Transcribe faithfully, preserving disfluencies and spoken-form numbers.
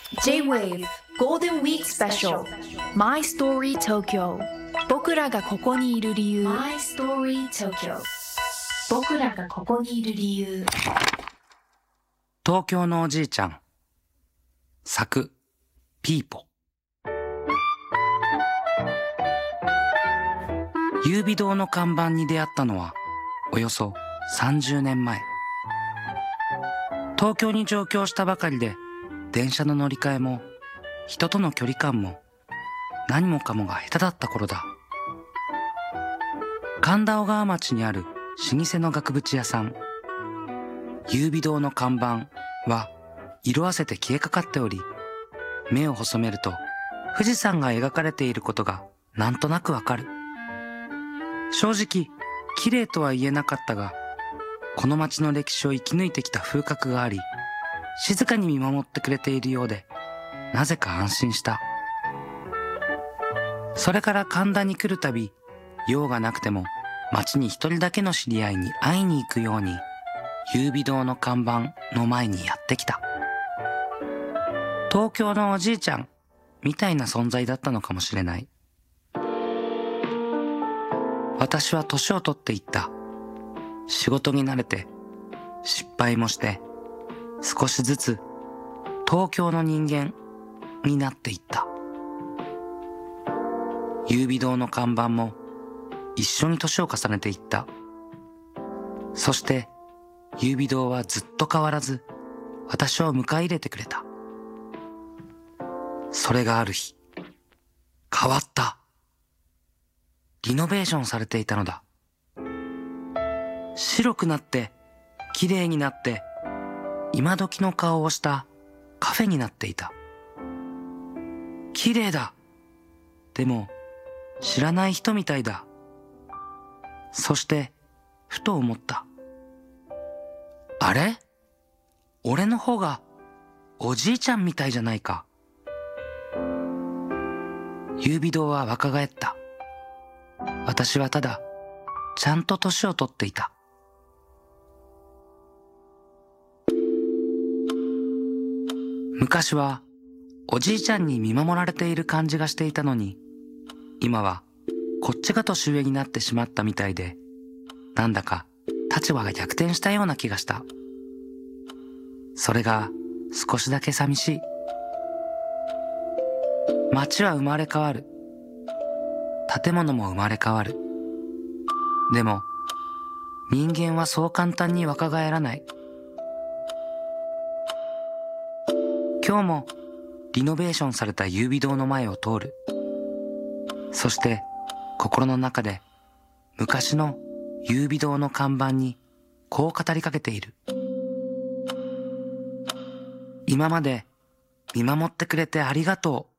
J-Wave Golden Week Special My Story Tokyo 僕らがここにいる理由 My Story Tokyo 僕らがここにいる理由。 東京のおじいちゃん作ピーポ。優美堂の看板に出会ったのはおよそさんじゅうねんまえ。東京に上京したばかりで電車の乗り換えも人との距離感も何もかもが下手だった頃だ。神田小川町にある老舗の額縁屋さん、優美堂の看板は色あせて消えかかっており、目を細めると富士山が描かれていることがなんとなくわかる。正直綺麗とは言えなかったが、この町の歴史を生き抜いてきた風格があり、静かに見守ってくれているようで、なぜか安心した。それから神田に来るたび、用がなくても町に一人だけの知り合いに会いに行くように、優美堂の看板の前にやってきた。東京のおじいちゃんみたいな存在だったのかもしれない。私は年を取っていった。仕事に慣れて、失敗もして、少しずつ東京の人間になっていった。優美堂の看板も一緒に年を重ねていった。そして優美堂はずっと変わらず私を迎え入れてくれた。それがある日、変わった。リノベーションされていたのだ。白くなって綺麗になって今時の顔をしたカフェになっていた。綺麗だ。でも知らない人みたいだ。そしてふと思った。あれ？俺の方がおじいちゃんみたいじゃないか。優美堂は若返った。私はただちゃんと年を取っていた。昔はおじいちゃんに見守られている感じがしていたのに、今はこっちが年上になってしまったみたいで、なんだか立場が逆転したような気がした。それが少しだけ寂しい。街は生まれ変わる。建物も生まれ変わる。でも人間はそう簡単に若返らない。今日もリノベーションされた優美堂の前を通る。そして心の中で昔の優美堂の看板にこう語りかけている。今まで見守ってくれてありがと